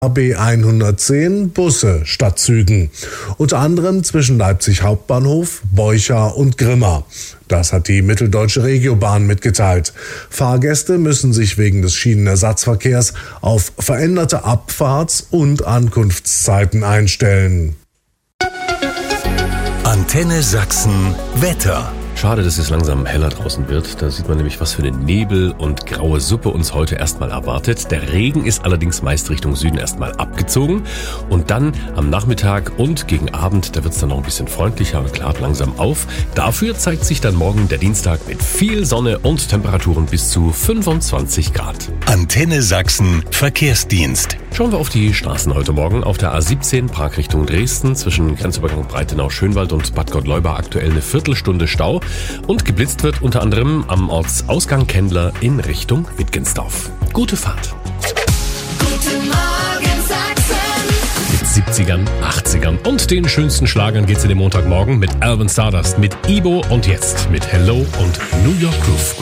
RB 110 Busse statt Zügen. Unter anderem zwischen Leipzig Hauptbahnhof, Beucha und Grimma. Das hat die Mitteldeutsche Regiobahn mitgeteilt. Fahrgäste müssen sich wegen des Schienenersatzverkehrs auf veränderte Abfahrts- und Ankunftszeiten einstellen. Antenne Sachsen Wetter. Schade, dass es langsam heller draußen wird. Da sieht man nämlich, was für eine Nebel- und graue Suppe uns heute erstmal erwartet. Der Regen ist allerdings meist Richtung Süden erstmal abgezogen. Und dann am Nachmittag und gegen Abend, da wird es dann noch ein bisschen freundlicher und klart langsam auf. Dafür zeigt sich dann morgen der Dienstag mit viel Sonne und Temperaturen bis zu 25 Grad. Antenne Sachsen Verkehrsdienst. Schauen wir auf die Straßen heute Morgen. Auf der A17 Prag Richtung Dresden zwischen Grenzübergang Breitenau-Schönwald und Bad Gottleuba aktuell eine Viertelstunde Stau. Und geblitzt wird unter anderem am Ortsausgang Kendler in Richtung Wittgensdorf. Gute Fahrt. Guten Morgen Sachsen. Mit 70ern, 80ern und den schönsten Schlagern geht's in den Montagmorgen mit Alvin Stardust, mit Ibo und jetzt mit Hello und New York Groove.